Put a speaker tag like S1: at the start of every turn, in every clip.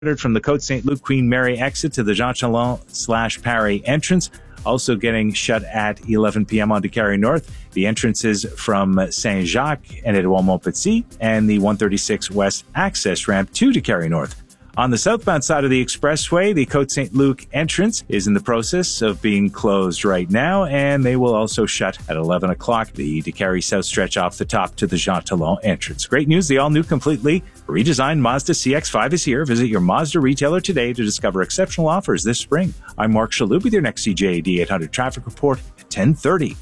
S1: from the Côte Saint-Luc Queen Mary exit to the Jean Talon/Parry entrance. Also getting shut at 11 p.m. on Décarie North. The entrances from Saint-Jacques and Edouard Montpetit, and the 136 West access ramp to Décarie North. On the southbound side of the expressway, the Côte Saint-Luc entrance is in the process of being closed right now, and they will also shut at 11 o'clock the Décarie South stretch off the top to the Jean Talon entrance. Great news, the all-new, completely redesigned Mazda CX-5 is here. Visit your Mazda retailer today to discover exceptional offers this spring. I'm Mark Shalhoub with your next CJAD 800 traffic report at 10:30.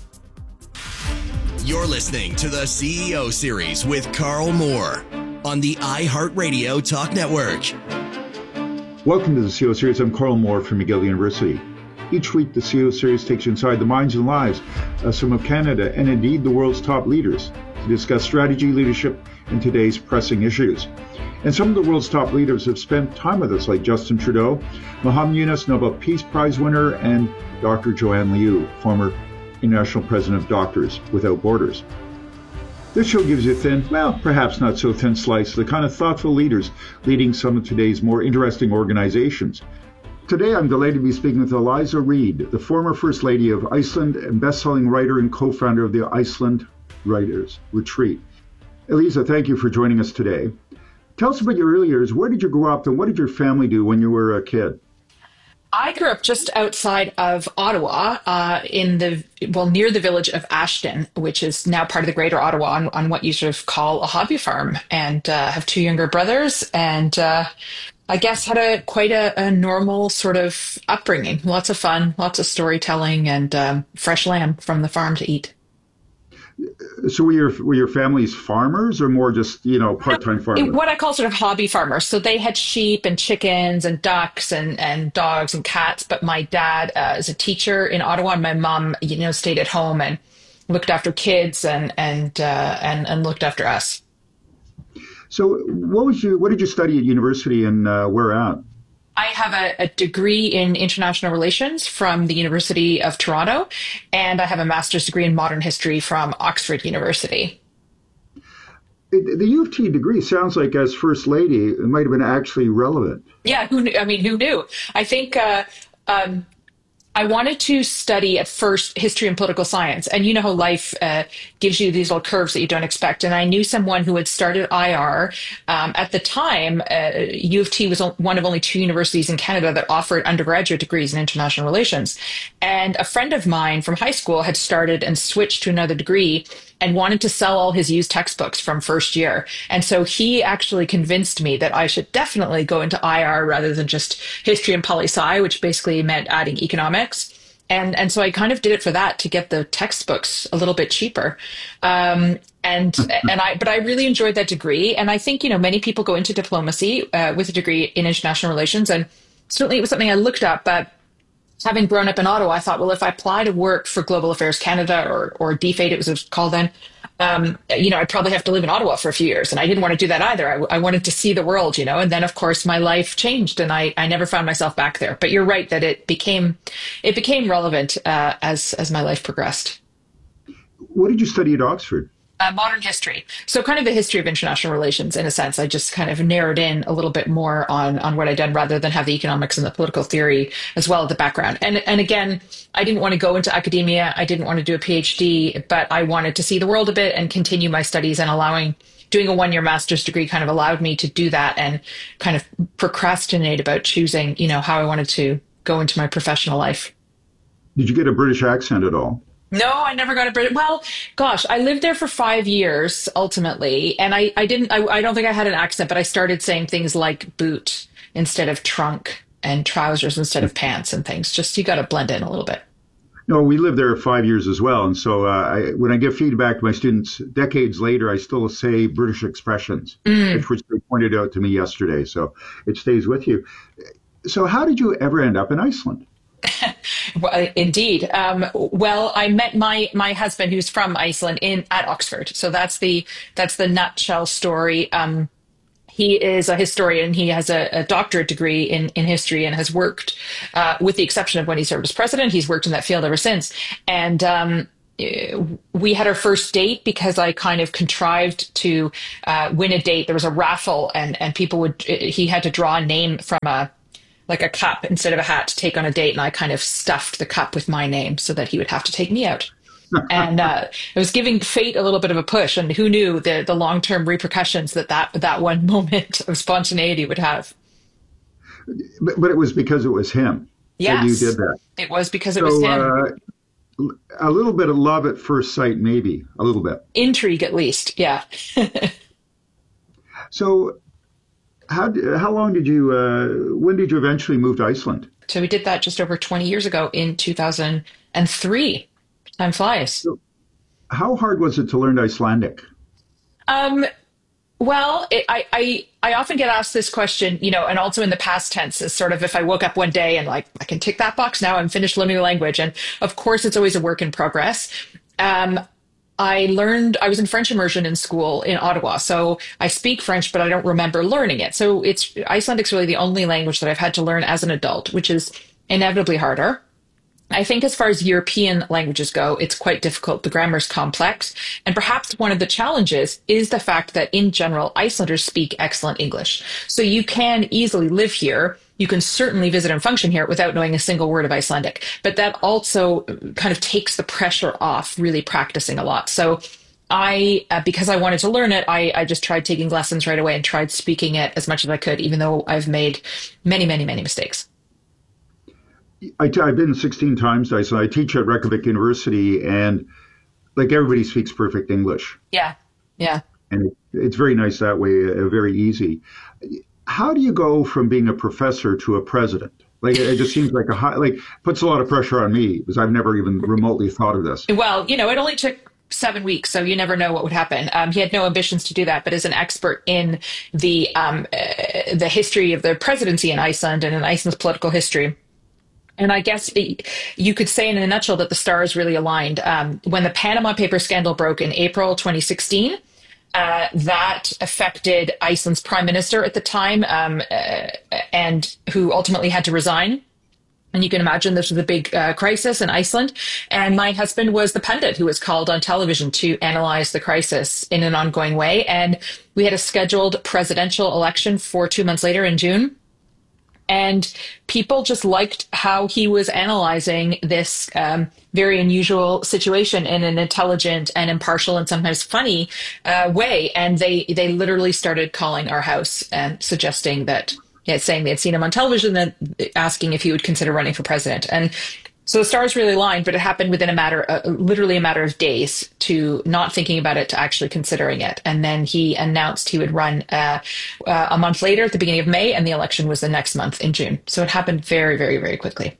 S2: You're listening to the CEO Series with Carl Moore on the iHeartRadio Talk Network.
S3: Welcome to the CEO Series. I'm Carl Moore from McGill University. Each week, the CEO Series takes you inside the minds and lives of some of Canada and indeed the world's top leaders to discuss strategy, leadership, and today's pressing issues. And some of the world's top leaders have spent time with us, like Justin Trudeau, Mohamed Yunus, Nobel Peace Prize winner, and Dr. Joanne Liu, former International President of Doctors Without Borders. This show gives you a thin, well, perhaps not so thin slice of the kind of thoughtful leaders leading some of today's more interesting organizations. Today, I'm delighted to be speaking with Eliza Reid, the former First Lady of Iceland and best-selling writer and co-founder of the Iceland Writers Retreat. Eliza, thank you for joining us today. Tell us about your early years. Where did you grow up and what did your family do when you were a kid?
S4: I grew up just outside of Ottawa, near the village of Ashton, which is now part of the Greater Ottawa, on what you sort of call a hobby farm, and have two younger brothers, and I guess had quite a normal sort of upbringing. Lots of fun, lots of storytelling, and fresh lamb from the farm to eat.
S3: So were your families farmers or more just, part-time farmers?
S4: What I call sort of hobby farmers. So they had sheep and chickens and ducks and dogs and cats. But my dad is a teacher in Ottawa, and my mom, stayed at home and looked after kids and looked after us.
S3: So what did you study at university and where at?
S4: I have a degree in international relations from the University of Toronto, and I have a master's degree in modern history from Oxford University.
S3: The U of T degree sounds like, as First Lady, it might have been actually relevant.
S4: Yeah, who knew? I think I wanted to study at first history and political science. And you know how life gives you these little curves that you don't expect. And I knew someone who had started IR. At the time, U of T was one of only two universities in Canada that offered undergraduate degrees in international relations. And a friend of mine from high school had started and switched to another degree and wanted to sell all his used textbooks from first year. And so he actually convinced me that I should definitely go into IR rather than just history and poli-sci, which basically meant adding economics. And so I kind of did it for that, to get the textbooks a little bit cheaper. But I really enjoyed that degree. And I think, many people go into diplomacy with a degree in international relations. And certainly it was something I looked up, but having grown up in Ottawa, I thought, well, if I apply to work for Global Affairs Canada or DFAID, it was called then, I'd probably have to live in Ottawa for a few years. And I didn't want to do that either. I wanted to see the world, and then, of course, my life changed and I never found myself back there. But you're right that it became relevant as my life progressed.
S3: What did you study at Oxford?
S4: Modern history. So kind of the history of international relations, in a sense. I just kind of narrowed in a little bit more on what I'd done rather than have the economics and the political theory as well as the background. And again, I didn't want to go into academia. I didn't want to do a PhD, but I wanted to see the world a bit and continue my studies, and doing a one-year master's degree kind of allowed me to do that and kind of procrastinate about choosing, how I wanted to go into my professional life.
S3: Did you get a British accent at all?
S4: No, I never got a British. Well, gosh, I lived there for 5 years ultimately, and I don't think I had an accent, but I started saying things like boot instead of trunk and trousers instead of pants and things. Just, you got to blend in a little bit.
S3: No, we lived there 5 years as well, and so when I give feedback to my students decades later, I still say British expressions, which they pointed out to me yesterday. So it stays with you. So how did you ever end up in Iceland?
S4: Well, indeed. Well, I met my husband, who's from Iceland, at Oxford. So that's the nutshell story. He is a historian. He has a doctorate degree in history and has worked, with the exception of when he served as president, he's worked in that field ever since. And we had our first date because I kind of contrived to win a date. There was a raffle, and people would, he had to draw a name from like a cup instead of a hat to take on a date. And I kind of stuffed the cup with my name so that he would have to take me out. And it was giving fate a little bit of a push. And who knew the long-term repercussions that one moment of spontaneity would have.
S3: But it was because it was him that you did that.
S4: It was because it was him.
S3: A little bit of love at first sight, maybe. A little bit.
S4: Intrigue, at least. Yeah.
S3: So how long did you, when did you eventually move to Iceland?
S4: So we did that just over 20 years ago in 2003. Time flies.
S3: So how hard was it to learn Icelandic?
S4: Well, I often get asked this question, and also in the past tense, is sort of if I woke up one day and like, I can tick that box now, I'm finished learning the language. And of course, it's always a work in progress. I was in French immersion in school in Ottawa. So I speak French, but I don't remember learning it. So Icelandic's really the only language that I've had to learn as an adult, which is inevitably harder. I think as far as European languages go, it's quite difficult. The grammar is complex. And perhaps one of the challenges is the fact that in general, Icelanders speak excellent English. So you can easily live here. You can certainly visit and function here without knowing a single word of Icelandic. But that also kind of takes the pressure off really practicing a lot. So because I wanted to learn it, I just tried taking lessons right away and tried speaking it as much as I could, even though I've made many, many, many mistakes.
S3: I've been 16 times to Iceland. I teach at Reykjavik University, and like everybody speaks perfect English.
S4: Yeah, yeah.
S3: And it's very nice that way, very easy. How do you go from being a professor to a president? Like, it just seems like puts a lot of pressure on me because I've never even remotely thought of this.
S4: Well, it only took 7 weeks, so you never know what would happen. He had no ambitions to do that, but as an expert in the history of the presidency in Iceland and in Iceland's political history, and I guess you could say in a nutshell that the stars really aligned. When the Panama Papers scandal broke in April 2016, that affected Iceland's prime minister at the time, and who ultimately had to resign. And you can imagine this was a big crisis in Iceland. And my husband was the pundit who was called on television to analyze the crisis in an ongoing way. And we had a scheduled presidential election for 2 months later in June. And people just liked how he was analyzing this very unusual situation in an intelligent and impartial and sometimes funny way. And they literally started calling our house and suggesting that, saying they had seen him on television and asking if he would consider running for president. And so the stars really aligned, but it happened within literally a matter of days, to not thinking about it to actually considering it. And then he announced he would run a month later at the beginning of May, and the election was the next month in June. So it happened very, very, very quickly.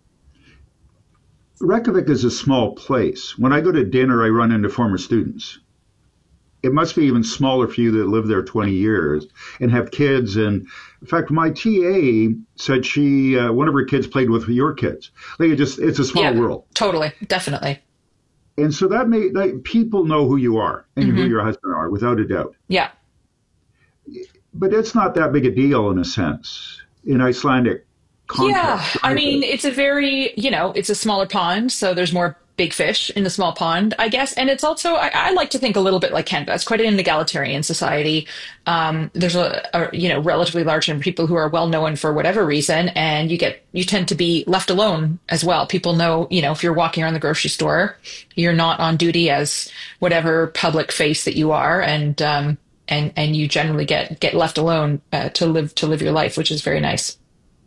S3: Reykjavik is a small place. When I go to dinner, I run into former students. It must be even smaller for you that live there 20 years and have kids. And in fact, my TA said one of her kids played with your kids. Like it's a small world.
S4: Totally. Definitely.
S3: And so that people know who you are and who your husband are, without a doubt.
S4: Yeah.
S3: But it's not that big a deal in a sense in Icelandic context.
S4: Yeah. I mean, it's a very, it's a smaller pond, so there's more big fish in the small pond, I guess. And it's also, I like to think a little bit like Canada. It's quite an egalitarian society. There's a relatively large number of people who are well known for whatever reason. And you tend to be left alone as well. People know, if you're walking around the grocery store, you're not on duty as whatever public face that you are. And you generally get left alone to live your life, which is very nice.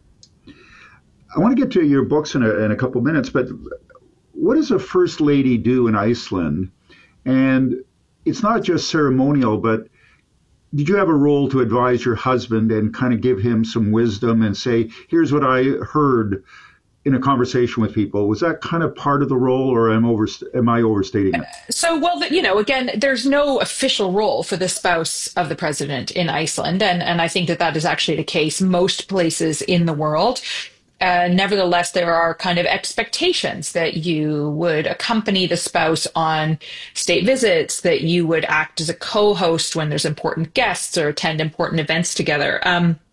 S3: I want to get to your books in a couple minutes, but what does a first lady do in Iceland? And it's not just ceremonial, but did you have a role to advise your husband and kind of give him some wisdom and say, here's what I heard in a conversation with people? Was that kind of part of the role, or am I overstating it?
S4: So, well, again, there's no official role for the spouse of the president in Iceland. And I think that is actually the case most places in the world. Nevertheless, there are kind of expectations that you would accompany the spouse on state visits, that you would act as a co-host when there's important guests or attend important events together.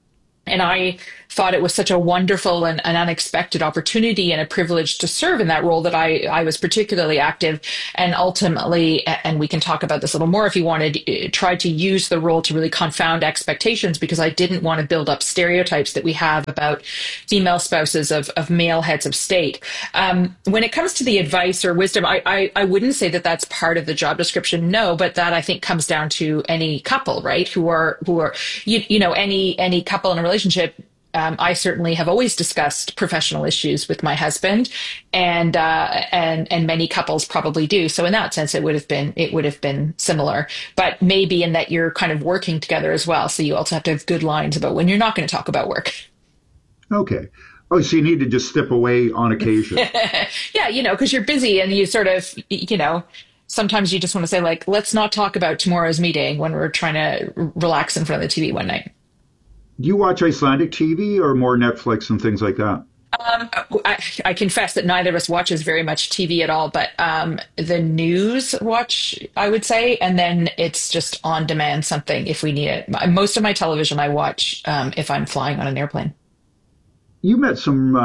S4: And I thought it was such a wonderful and an unexpected opportunity and a privilege to serve in that role that I was particularly active, and ultimately, and we can talk about this a little more if you wanted, tried to use the role to really confound expectations, because I didn't want to build up stereotypes that we have about female spouses of male heads of state. When it comes to the advice or wisdom, I wouldn't say that that's part of the job description, no, but that I think comes down to any couple, right? Who are any couple in a relationship. I certainly have always discussed professional issues with my husband, and many couples probably do. So in that sense, it would have been similar, but maybe in that you're kind of working together as well. So you also have to have good lines about when you're not going to talk about work.
S3: Okay. Oh, so you need to just step away on occasion.
S4: Yeah, because you're busy and you sort of, sometimes you just want to say, like, let's not talk about tomorrow's meeting when we're trying to relax in front of the TV one night.
S3: Do you watch Icelandic TV or more Netflix and things like that?
S4: I confess that neither of us watches very much TV at all, but the news watch, I would say, and then it's just on demand something if we need it. Most of my television I watch if I'm flying on an airplane.
S3: You met some,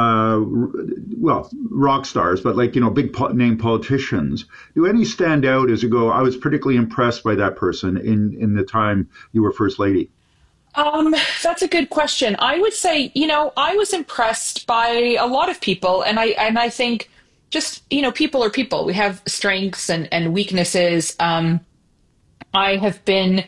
S3: rock stars, but big name politicians. Do any stand out as you go, I was particularly impressed by that person in the time you were First Lady?
S4: That's a good question. I would say, I was impressed by a lot of people, and I think just, people are people. We have strengths and weaknesses. I have been,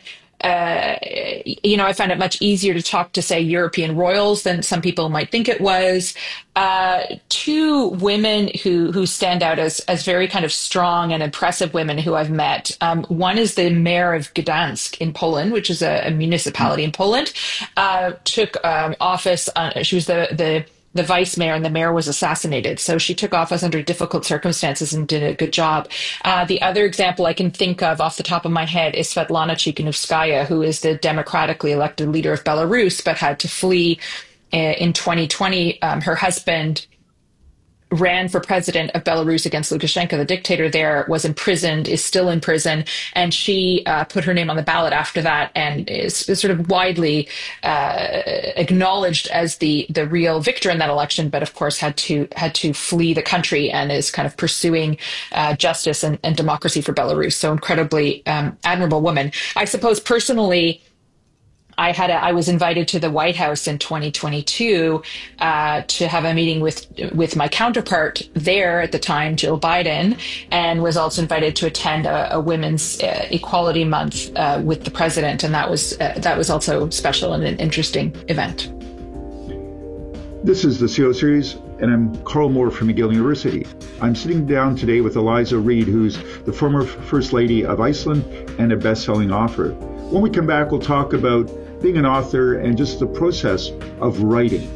S4: I found it much easier to talk to, say, European royals than some people might think it was. Two women who stand out as very kind of strong and impressive women who I've met. One is the mayor of Gdansk in Poland, which is a municipality in Poland. Took office. She was the vice mayor, and the mayor was assassinated. So she took office under difficult circumstances and did a good job. The other example I can think of off the top of my head is Svetlana Tikhanovskaya, who is the democratically elected leader of Belarus, but had to flee in 2020. Her husband ran for president of Belarus against Lukashenko, the dictator there, was imprisoned, is still in prison, and she put her name on the ballot after that, and is sort of widely acknowledged as the real victor in that election, but of course had to flee the country and is kind of pursuing justice and democracy for Belarus. So incredibly admirable woman. I suppose personally, I was invited to the White House in 2022 to have a meeting with my counterpart there at the time, Jill Biden, and was also invited to attend a Women's Equality Month with the president, and that was also special and an interesting event.
S3: This is the CO Series, and I'm Carl Moore from McGill University. I'm sitting down today with Eliza Reid, who's the former First Lady of Iceland and a best-selling author. When we come back, we'll talk about being an author and just the process of writing.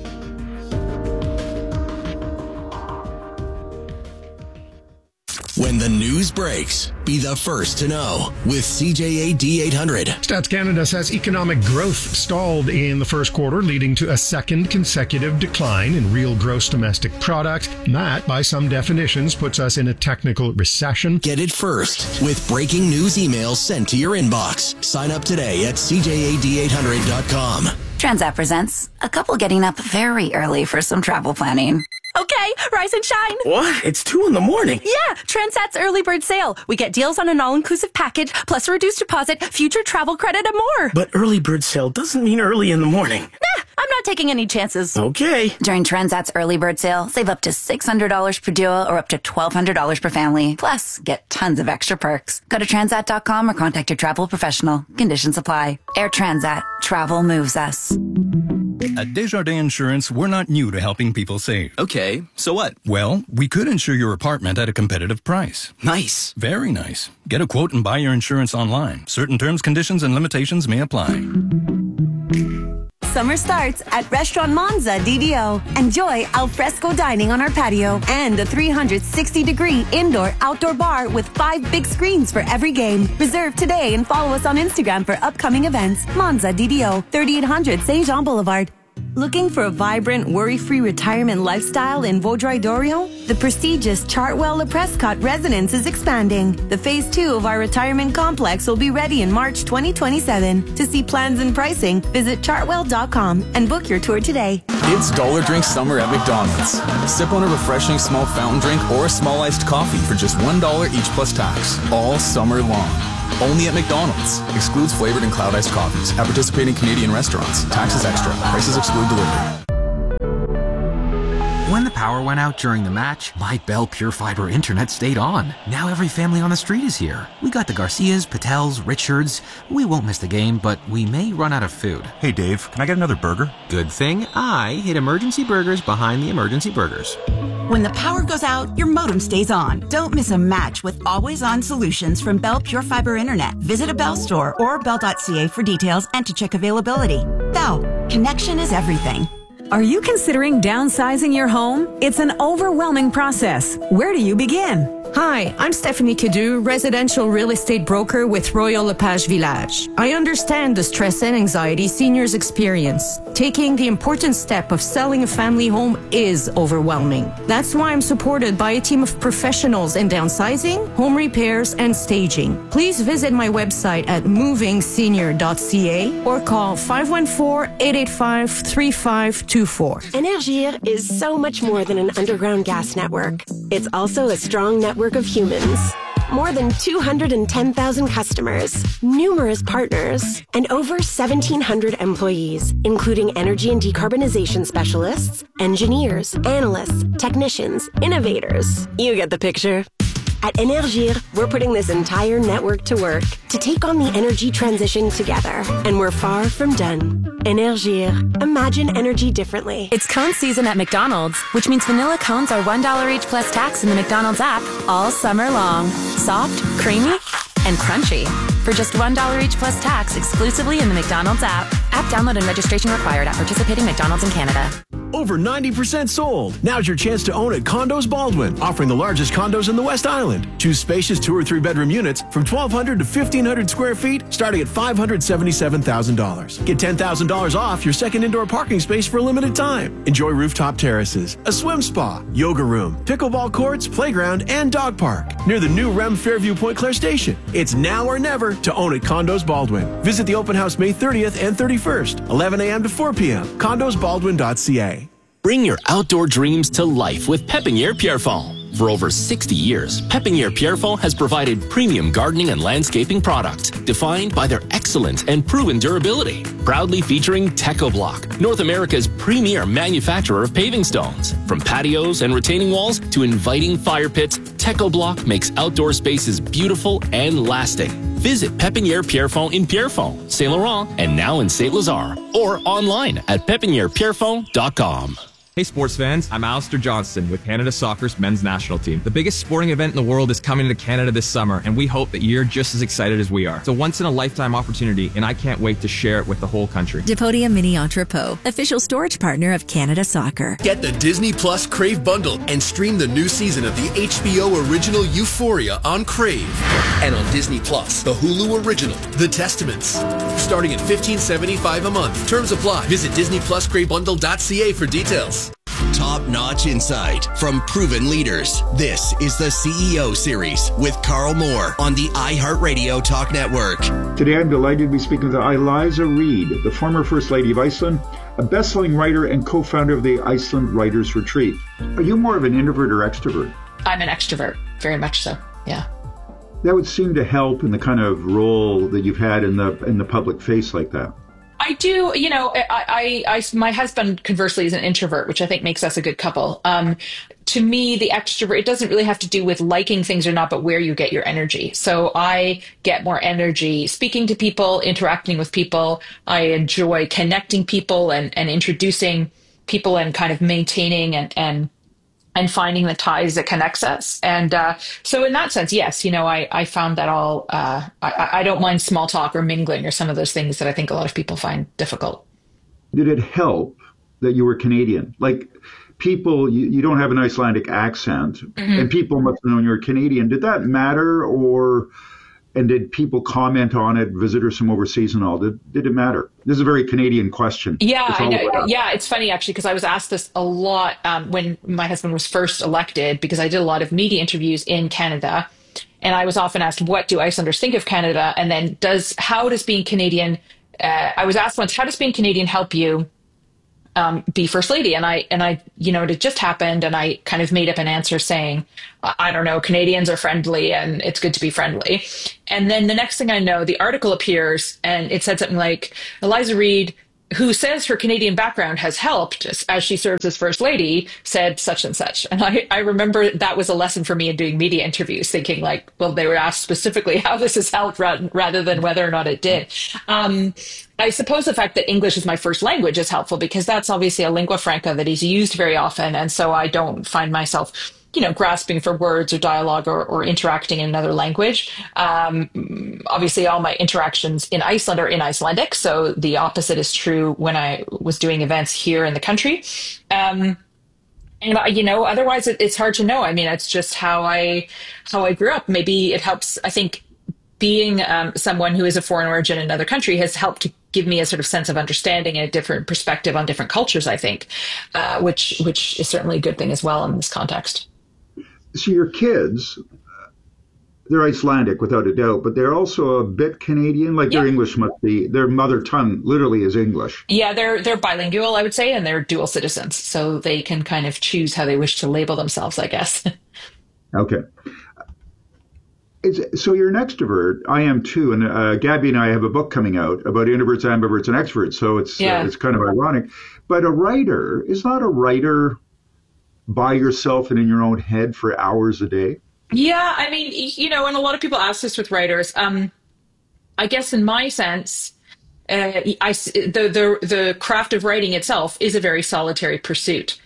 S2: When the news breaks, be the first to know with CJA D800.
S5: Stats Canada says economic growth stalled in the first quarter, leading to a second consecutive decline in real gross domestic product. That, by some definitions, puts us in a technical recession.
S2: Get it first with breaking news emails sent to your inbox. Sign up today at CJAD800.com.
S6: Transat presents a couple getting up very early for some travel planning.
S7: Okay, rise and shine.
S8: What? It's 2 a.m.
S7: Yeah, Transat's early bird sale. We get deals on an all-inclusive package, plus a reduced deposit, future travel credit, and more.
S8: But early bird sale doesn't mean early in the morning.
S7: Nah, I'm not taking any chances.
S8: Okay.
S6: During Transat's early bird sale, save up to $600 per duo or up to $1,200 per family. Plus, get tons of extra perks. Go to Transat.com or contact your travel professional. Conditions apply. Air Transat. Travel moves us.
S9: At Desjardins Insurance, we're not new to helping people save.
S10: Okay, so what?
S9: Well, we could insure your apartment at a competitive price.
S10: Nice.
S9: Very nice. Get a quote and buy your insurance online. Certain terms, conditions, and limitations may apply.
S11: Summer starts at Restaurant Monza DDO. Enjoy alfresco dining on our patio and a 360-degree indoor-outdoor bar with 5 big screens for every game. Reserve today and follow us on Instagram for upcoming events. Monza DDO, 3800 St. Jean Boulevard. Looking for a vibrant, worry-free retirement lifestyle in Vaudreuil-Dorion? The prestigious Chartwell Le Prescott residence is expanding. The phase 2 of our retirement complex will be ready in March 2027. To see plans and pricing, visit chartwell.com and book your tour today.
S10: It's Dollar Drink Summer at McDonald's. Sip on a refreshing small fountain drink or a small iced coffee for just $1 each plus tax, all summer long. Only at McDonald's. Excludes flavored and cloud iced coffees. At participating Canadian restaurants. Taxes extra. Prices exclude delivery.
S12: When the power went out during the match, my Bell Pure Fiber internet stayed on. Now every family on the street is here. We got the Garcias, Patels, Richards. We won't miss the game, but we may run out of food.
S13: Hey Dave, can I get another burger?
S12: Good thing I hid emergency burgers behind the emergency burgers.
S14: When the power goes out, your modem stays on. Don't miss a match with always-on solutions from Bell Pure Fiber Internet. Visit a Bell store or bell.ca for details and to check availability. Bell, connection is everything.
S15: Are you considering downsizing your home? It's an overwhelming process. Where do you begin? Hi, I'm Stephanie Cadu, residential real estate broker with Royal Lepage Village. I understand the stress and anxiety seniors experience. Taking the important step of selling a family home is overwhelming. That's why I'm supported by a team of professionals in downsizing, home repairs, and staging. Please visit my website at movingsenior.ca or call 514-885-3524.
S16: Énergir is so much more than an underground gas network. It's also a strong network of humans. More than 210,000 customers, numerous partners, and over 1,700 employees, including energy and decarbonization specialists, engineers, analysts, technicians, innovators. You get the picture. At Énergir, we're putting this entire network to work to take on the energy transition together. And we're far from done. Énergir. Imagine energy differently.
S7: It's cone season at McDonald's, which means vanilla cones are $1 each plus tax in the McDonald's app all summer long. Soft, creamy, and crunchy. For just $1 each plus tax exclusively in the McDonald's app. App download and registration required at participating McDonald's in Canada.
S17: Over 90% sold. Now's your chance to own at Condos Baldwin, offering the largest condos in the West Island. Choose spacious 2 or 3 bedroom units from 1,200 to 1,500 square feet, starting at $577,000. Get $10,000 off your second indoor parking space for a limited time. Enjoy rooftop terraces, a swim spa, yoga room, pickleball courts, playground, and dog park near the new REM Fairview Point Claire Station. It's now or never to own at Condos Baldwin. Visit the open house May 30th and 31st, 11 a.m. to 4 p.m. CondosBaldwin.ca.
S18: Bring your outdoor dreams to life with Pépinière Pierrefonds. For over 60 years, Pépinière Pierrefonds has provided premium gardening and landscaping products defined by their excellent and proven durability. Proudly featuring TechoBlock, North America's premier manufacturer of paving stones. From patios and retaining walls to inviting fire pits, TechoBlock makes outdoor spaces beautiful and lasting. Visit Pépinière Pierrefonds in Pierrefonds, Saint Laurent, and now in Saint Lazare, or online at pépinièrepierrefonds.com.
S19: Hey sports fans, I'm Alistair Johnston with Canada Soccer's men's national team. The biggest sporting event in the world is coming to Canada this summer, and we hope that you're just as excited as we are. It's a once-in-a-lifetime opportunity, and I can't wait to share it with the whole country.
S20: Depodia Mini Entrepot, official storage partner of Canada Soccer.
S2: Get the Disney Plus Crave bundle and stream the new season of the HBO original Euphoria on Crave. And on Disney Plus, the Hulu original, The Testaments. Starting at $15.75 a month. Terms apply. Visit DisneyPlusCraveBundle.ca for details. Top-notch insight from proven leaders. This is the CEO Series with Carl Moore on the iHeartRadio Talk Network.
S3: Today I'm delighted to be speaking with Eliza Reid, the former First Lady of Iceland, a best-selling writer and co-founder of the Iceland Writers Retreat. Are you more of an introvert or extrovert?
S4: I'm an extrovert, very much so, yeah.
S3: That would seem to help in the kind of role that you've had in the public face like that.
S4: I do, you know, my husband conversely is an introvert, which I think makes us a good couple. To me, the extrovert, it doesn't really have to do with liking things or not, but where you get your energy. So I get more energy speaking to people, interacting with people. I enjoy connecting people and introducing people and kind of maintaining and finding the ties that connects us. And so in that sense, yes, you know, I found that all, I don't mind small talk or mingling or some of those things that I think a lot of people find difficult.
S3: Did it help that you were Canadian? Like people, you don't have an Icelandic accent, and people must have known you're Canadian. Did that matter, or And did people comment on it, visitors from overseas and all? Did it matter? This is a very Canadian question.
S4: Yeah, I know. Yeah, it's funny, actually, because I was asked this a lot when my husband was first elected, because I did a lot of media interviews in Canada. And I was often asked, what do Icelanders think of Canada? And then how does being Canadian, I was asked once, how does being Canadian help you be First Lady? And I, it had just happened, and I kind of made up an answer saying, I don't know, Canadians are friendly and it's good to be friendly. And then the next thing I know, the article appears and it said something like, Eliza Reid, who says her Canadian background has helped as she serves as First Lady, said such and such. And I remember that was a lesson for me in doing media interviews, thinking like, well, they were asked specifically how this has helped rather than whether or not it did. I suppose the fact that English is my first language is helpful, because that's obviously a lingua franca that is used very often. And so I don't find myself grasping for words or dialogue or interacting in another language. Obviously, all my interactions in Iceland are in Icelandic, so the opposite is true when I was doing events here in the country. And otherwise it's hard to know. I mean, it's just how I grew up. Maybe it helps. I think being someone who is of foreign origin in another country has helped to give me a sort of sense of understanding and a different perspective on different cultures, I think, which is certainly a good thing as well in this context.
S3: So your kids, they're Icelandic without a doubt, but they're also a bit Canadian. Like their English must be, their mother tongue literally is English.
S4: Yeah, they're bilingual, I would say, and they're dual citizens, so they can kind of choose how they wish to label themselves, I guess.
S3: Okay. So you're an extrovert. I am too, and Gabby and I have a book coming out about introverts, ambiverts, and extroverts. So it's kind of ironic. But a writer is not a writer by yourself and in your own head for hours a day?
S4: Yeah, I mean, and a lot of people ask this with writers. I guess in my sense, the craft of writing itself is a very solitary pursuit.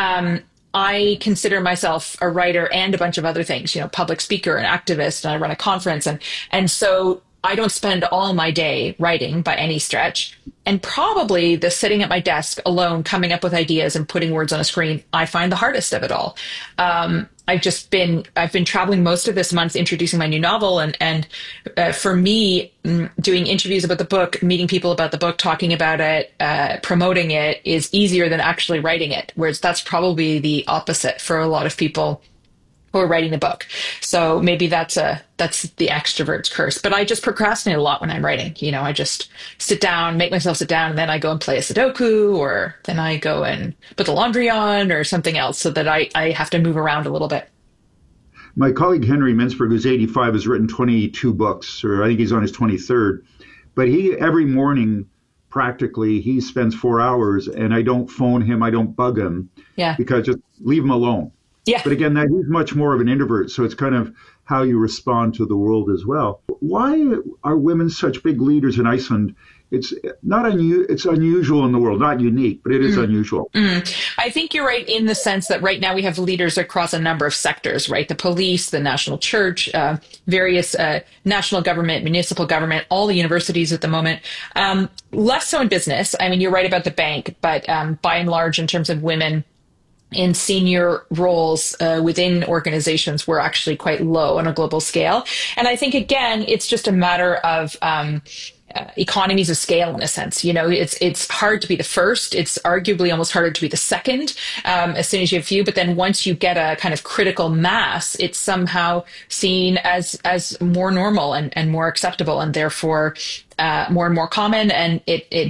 S4: I consider myself a writer and a bunch of other things, public speaker and activist, and I run a conference. And so I don't spend all my day writing by any stretch. And probably the sitting at my desk alone, coming up with ideas and putting words on a screen, I find the hardest of it all. I've been traveling most of this month introducing my new novel. And for me, doing interviews about the book, meeting people about the book, talking about it, promoting it is easier than actually writing it. Whereas that's probably the opposite for a lot of people who are writing the book. So maybe that's the extrovert's curse. But I just procrastinate a lot when I'm writing. I just sit down, make myself sit down, and then I go and play a Sudoku, or then I go and put the laundry on or something else, so that I have to move around a little bit.
S3: My colleague Henry Mintzberg, who's 85, has written 22 books, or I think he's on his 23rd. But every morning, practically, he spends 4 hours, and I don't phone him, I don't bug him, because just leave him alone.
S4: Yeah.
S3: But again, he's much more of an introvert, so it's kind of how you respond to the world as well. Why are women such big leaders in Iceland? It's it's unusual in the world, not unique, but it is unusual.
S4: I think you're right in the sense that right now we have leaders across a number of sectors, right? The police, the national church, various national government, municipal government, all the universities at the moment. Less so in business. I mean, you're right about the bank, but by and large, in terms of women in senior roles within organizations, we're actually quite low on a global scale. And I think, again, it's just a matter of economies of scale in a sense. It's hard to be the first. It's arguably almost harder to be the second as soon as you have few. But then once you get a kind of critical mass, it's somehow seen as more normal and more acceptable, and therefore more and more common. And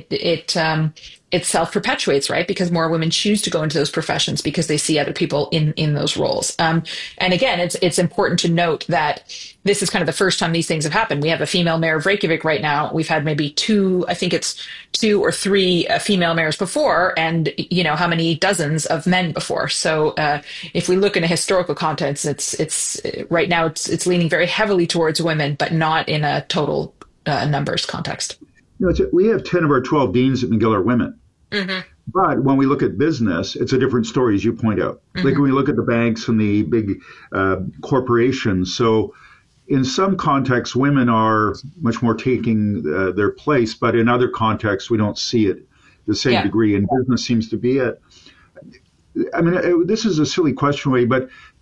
S4: it self-perpetuates, right? Because more women choose to go into those professions because they see other people in those roles. And again, it's important to note that this is kind of the first time these things have happened. We have a female mayor of Reykjavik right now. We've had maybe two or three female mayors before, and how many dozens of men before. So if we look in a historical context, it's right now it's leaning very heavily towards women, but not in a total numbers context.
S3: We have 10 of our 12 deans at McGill are women.
S4: Mm-hmm.
S3: But when we look at business, it's a different story, as you point out. Mm-hmm. Like when we look at the banks and the big corporations. So in some contexts, women are much more taking their place, but in other contexts, we don't see it the same degree. And business seems to be it. I mean, this is a silly question, Ray, but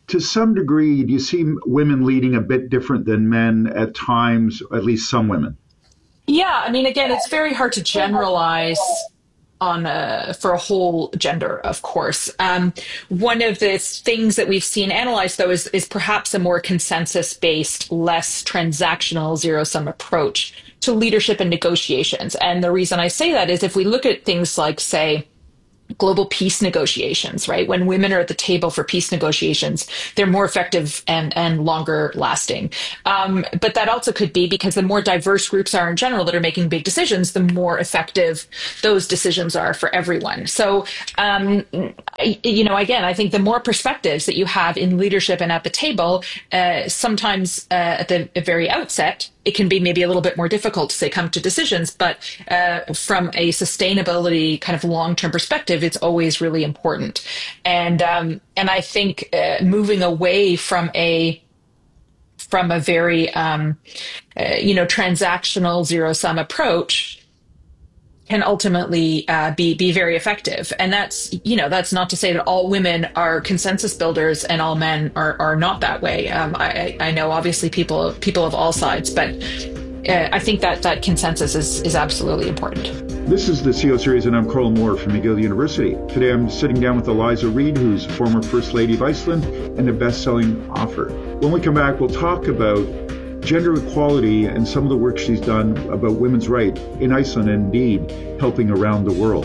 S3: To some degree, do you see women leading a bit different than men at times, at least some women?
S4: Yeah, I mean, again, it's very hard to generalize for a whole gender, of course. One of the things that we've seen analyzed, though, is perhaps a more consensus-based, less transactional zero-sum approach to leadership and negotiations. And the reason I say that is if we look at things like, say, global peace negotiations, right? When women are at the table for peace negotiations, they're more effective and longer lasting. But that also could be because the more diverse groups are in general that are making big decisions, the more effective those decisions are for everyone. So, again, I think the more perspectives that you have in leadership and at the table, sometimes at the very outset, it can be maybe a little bit more difficult to say come to decisions, but from a sustainability kind of long-term perspective, it's always really important. And I think moving away from a very transactional zero-sum approach can ultimately be very effective. And that's not to say that all women are consensus builders and all men are not that way. I know obviously people of all sides, but I think that consensus is absolutely important.
S3: This is the CO Series, and I'm Carl Moore from McGill University. Today I'm sitting down with Eliza Reid, who's former First Lady of Iceland and a best-selling author. When we come back, we'll talk about gender equality and some of the work she's done about women's rights in Iceland and indeed helping around the world.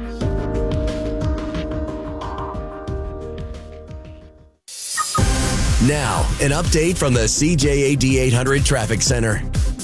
S21: Now, an update from the CJAD 800 Traffic Center.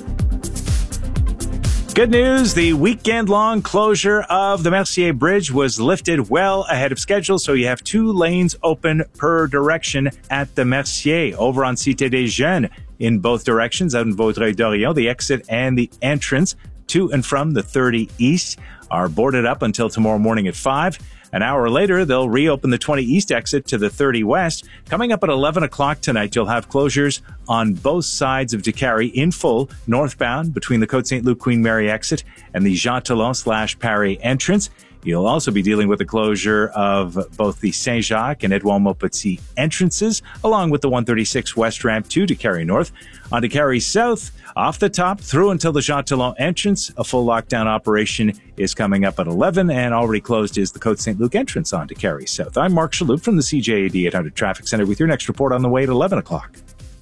S1: Good news, the weekend-long closure of the Mercier Bridge was lifted well ahead of schedule, so you have 2 lanes open per direction at the Mercier. Over on Cité des Jeunes, in both directions, out in Vaudreuil-Dorion, the exit and the entrance to and from the 30 East are boarded up until tomorrow morning at 5. An hour later, they'll reopen the 20 East exit to the 30 West. Coming up at 11 o'clock tonight, you'll have closures on both sides of Décarie in full, northbound between the Côte Saint-Luc Queen Mary exit and the Jean Talon/Paris entrance. You'll also be dealing with the closure of both the Saint-Jacques and Edouard-Montpetit entrances, along with the 136 West ramp to Décarie North. On Décarie South, off the top, through until the Jean Talon entrance, a full lockdown operation is coming up at 11, and already closed is the Côte Saint-Luc entrance on Décarie South. I'm Mark Shalhoub from the CJAD 800 Traffic Center with your next report on the way at 11 o'clock.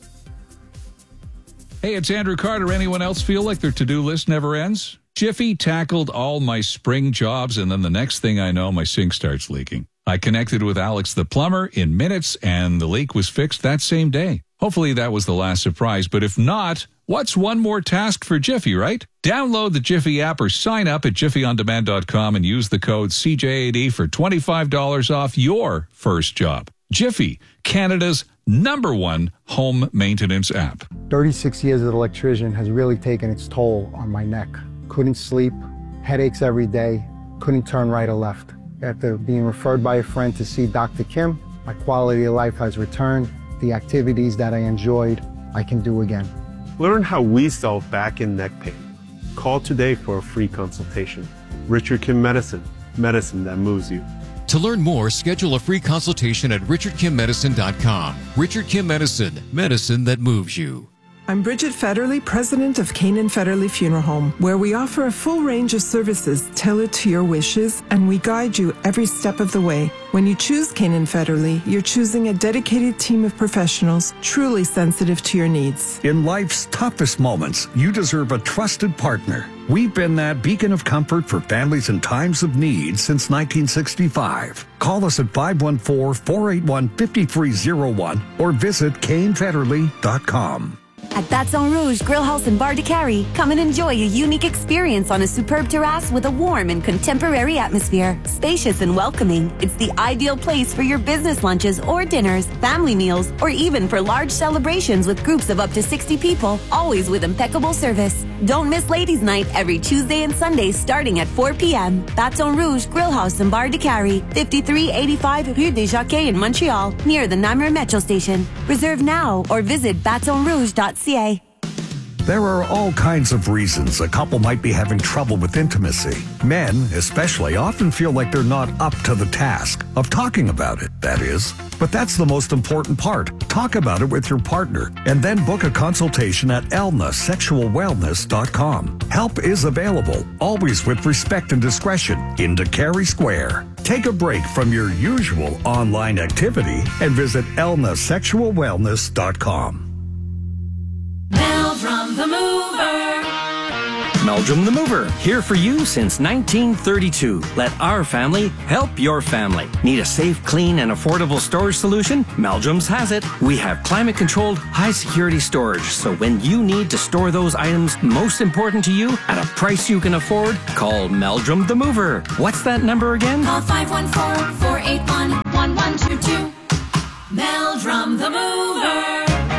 S22: Hey, it's Andrew Carter. Anyone else feel like their to-do list never ends? Jiffy tackled all my spring jobs, and then the next thing I know, my sink starts leaking. I connected with Alex the plumber in minutes, and the leak was fixed that same day. Hopefully that was the last surprise, but if not, what's one more task for Jiffy, right? Download the Jiffy app or sign up at jiffyondemand.com and use the code CJAD for $25 off your first job. Jiffy, Canada's #1 home maintenance app.
S23: 36 years as an electrician has really taken its toll on my neck. Couldn't sleep, headaches every day, couldn't turn right or left. After being referred by a friend to see Dr. Kim, my quality of life has returned. The activities that I enjoyed, I can do again.
S24: Learn how we solve back and neck pain. Call today for a free consultation. Richard Kim Medicine, medicine that moves you.
S25: To learn more, schedule a free consultation at richardkimmedicine.com. Richard Kim Medicine, medicine that moves you.
S26: I'm Bridget Federley, president of Kane & Federley Funeral Home, where we offer a full range of services tailored to your wishes, and we guide you every step of the way. When you choose Kane & Federley, you're choosing a dedicated team of professionals truly sensitive to your needs.
S27: In life's toughest moments, you deserve a trusted partner. We've been that beacon of comfort for families in times of need since 1965. Call us at 514-481-5301 or visit KaneFederley.com.
S11: At Baton Rouge Grill House and Bar Décarie, come and enjoy a unique experience on a superb terrace with a warm and contemporary atmosphere. Spacious and welcoming, it's the ideal place for your business lunches or dinners, family meals, or even for large celebrations with groups of up to 60 people, always with impeccable service. Don't miss Ladies' Night every Tuesday and Sunday starting at 4 p.m. Baton Rouge Grill House and Bar Décarie, 5385 Rue des Jockeys in Montreal, near the Namur Metro Station. Reserve now or visit batonrouge.ca.
S27: There are all kinds of reasons a couple might be having trouble with intimacy. Men, especially, often feel like they're not up to the task of talking about it, that is. But that's the most important part. Talk about it with your partner and then book a consultation at elnasexualwellness.com. Help is available, always with respect and discretion, in Carey Square. Take a break from your usual online activity and visit elnasexualwellness.com.
S5: Meldrum the Mover.
S6: Meldrum the Mover, here for you since 1932. Let our family help your family. Need a safe, clean, and affordable storage solution? Meldrum's has it. We have climate-controlled, high-security storage, so when you need to store those items most important to you at a price you can afford, call Meldrum the Mover. What's that number again?
S5: Call 514-481-1122. Meldrum the Mover.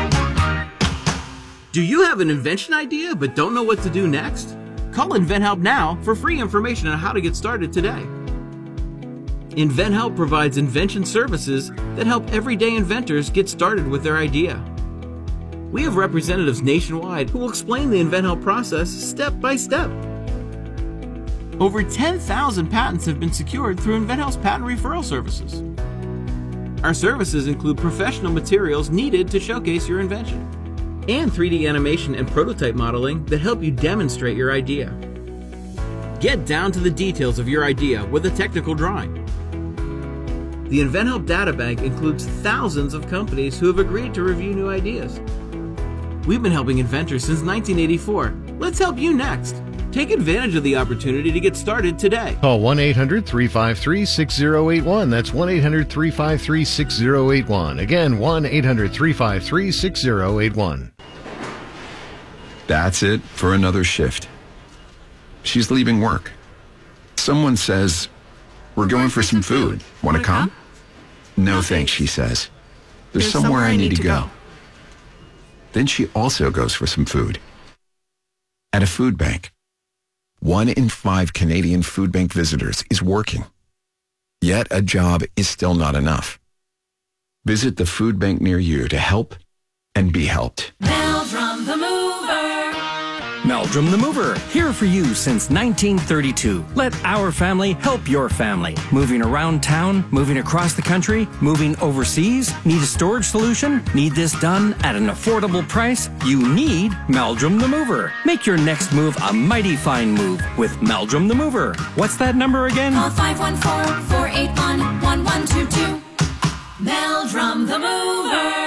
S8: Do you have an invention idea but don't know what to do next? Call InventHelp now for free information on how to get started today. InventHelp provides invention services that help everyday inventors get started with their idea. We have representatives nationwide who will explain the InventHelp process step by step. Over 10,000 patents have been secured through InventHelp's patent referral services. Our services include professional materials needed to showcase your invention, and 3D animation and prototype modeling that help you demonstrate your idea. Get down to the details of your idea with a technical drawing. The InventHelp Databank includes thousands of companies who have agreed to review new ideas. We've been helping inventors since 1984. Let's help you next. Take advantage of the opportunity to get started today.
S9: Call 1-800-353-6081. That's 1-800-353-6081. Again, 1-800-353-6081.
S10: That's it for another shift. She's leaving work. Someone says, "We're going for some food. Want to come?" No thanks, she says. There's somewhere I need to go. Then she also goes for some food. At a food bank. 1 in 5 Canadian food bank visitors is working. Yet a job is still not enough. Visit the food bank near you to help and be helped.
S5: Meldrum the Mover.
S6: Meldrum the Mover, here for you since 1932. Let our family help your family. Moving around town, moving across the country, moving overseas. Need a storage solution? Need this done at an affordable price? You need Meldrum the Mover. Make your next move a mighty fine move with Meldrum the Mover. What's that number again?
S5: Call 514-481-1122. Meldrum the Mover.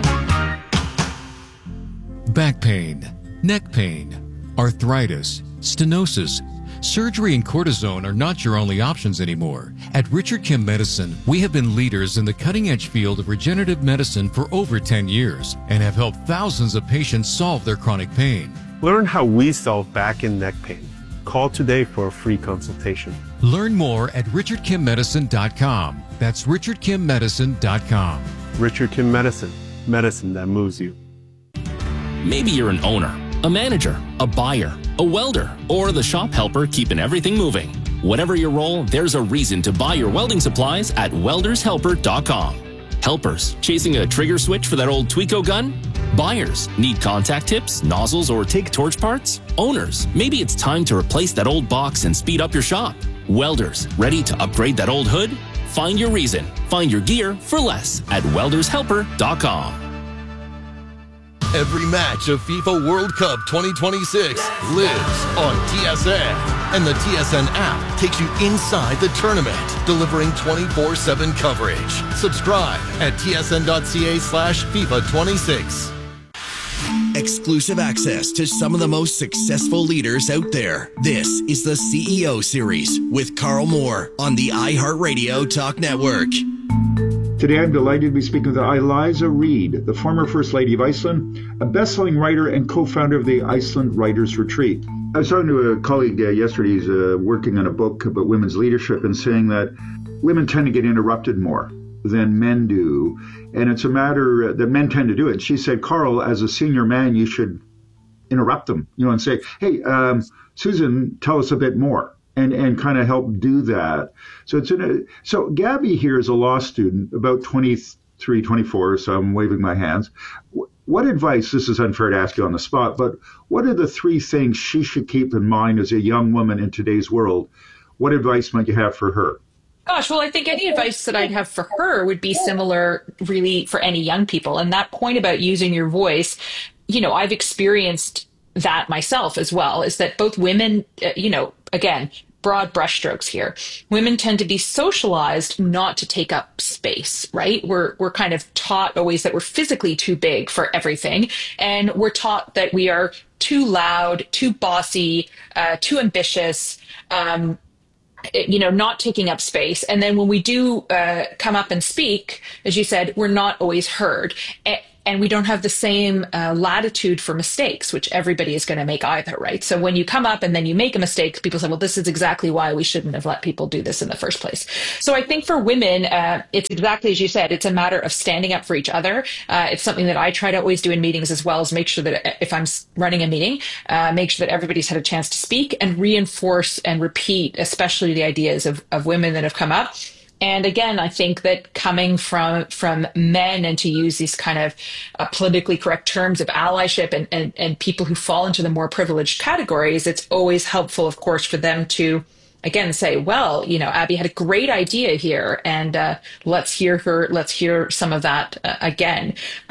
S25: Back pain, neck pain, arthritis, stenosis. Surgery and cortisone are not your only options anymore. At Richard Kim Medicine, we have been leaders in the cutting-edge field of regenerative medicine for over 10 years and have helped thousands of patients solve their chronic pain.
S24: Learn how we solve back and neck pain. Call today for a free consultation.
S25: Learn more at richardkimmedicine.com. That's richardkimmedicine.com.
S24: Richard Kim Medicine. Medicine that moves you.
S18: Maybe you're an owner, a manager, a buyer, a welder, or the shop helper keeping everything moving. Whatever your role, there's a reason to buy your welding supplies at weldershelper.com. Helpers, chasing a trigger switch for that old Tweco gun? Buyers, need contact tips, nozzles, or TIG torch parts? Owners, maybe it's time to replace that old box and speed up your shop. Welders, ready to upgrade that old hood? Find your reason. Find your gear for less at weldershelper.com.
S12: Every match of FIFA World Cup 2026 lives on TSN. And the TSN app takes you inside the tournament, delivering 24/7 coverage. Subscribe at tsn.ca/FIFA26.
S21: Exclusive access to some of the most successful leaders out there. This is the CEO Series with Carl Moore on the iHeartRadio Talk Network.
S3: Today I'm delighted to be speaking with Eliza Reid, the former First Lady of Iceland, a best-selling writer and co-founder of the Iceland Writers Retreat. I was talking to a colleague yesterday, he's working on a book about women's leadership and saying that women tend to get interrupted more than men do. And it's a matter that men tend to do it. She said, Carl, as a senior man, you should interrupt them, and say, hey, Susan, tell us a bit more. And kind of help do that. So so Gabby here is a law student, about 23, 24, so I'm waving my hands. What advice, this is unfair to ask you on the spot, but what are the 3 things she should keep in mind as a young woman in today's world? What advice might you have for her?
S4: Gosh, well, I think any advice that I'd have for her would be similar really for any young people. And that point about using your voice, I've experienced that myself as well, is that both women, again, broad brushstrokes here. Women tend to be socialized not to take up space, right? We're kind of taught always that we're physically too big for everything. And we're taught that we are too loud, too bossy, too ambitious, not taking up space. And then when we do come up and speak, as you said, we're not always heard. And we don't have the same latitude for mistakes, which everybody is going to make either, right? So when you come up and then you make a mistake, people say, well, this is exactly why we shouldn't have let people do this in the first place. So I think for women, it's exactly as you said, it's a matter of standing up for each other. It's something that I try to always do in meetings as well, is make sure that if I'm running a meeting, make sure that everybody's had a chance to speak and reinforce and repeat, especially the ideas of women that have come up. And again, I think that coming from men, and to use these kind of politically correct terms of allyship and people who fall into the more privileged categories, it's always helpful, of course, for them to, again, say, well, Abby had a great idea here, and let's hear some of that again.